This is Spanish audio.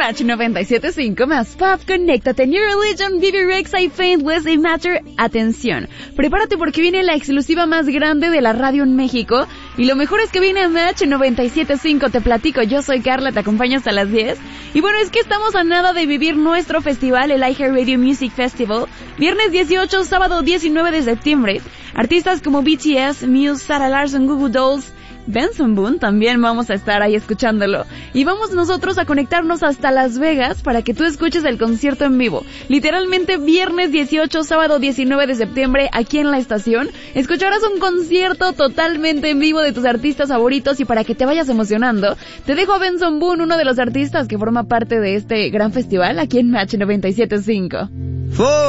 Match 97.5 más Pop, conéctate. New Religion, Vivi Rex, I Faithless y Matter. Atención, prepárate porque viene la exclusiva más grande de la radio en México. Y lo mejor es que viene Match 97.5, te platico. Yo soy Carla, te acompaño hasta las 10. Y bueno, es que estamos a nada de vivir nuestro festival, el iHeartRadio Music Festival. Viernes 18, sábado 19 de septiembre. Artistas como BTS, Muse, Sarah Larsson, Goo Goo Dolls, Benson Boone, también vamos a estar ahí escuchándolo. Y vamos nosotros a conectarnos hasta Las Vegas para que tú escuches el concierto en vivo. Literalmente viernes 18, sábado 19 de septiembre, aquí en la estación, escucharás un concierto totalmente en vivo de tus artistas favoritos. Y para que te vayas emocionando, te dejo a Benson Boone, uno de los artistas que forma parte de este gran festival, aquí en Match 97.5.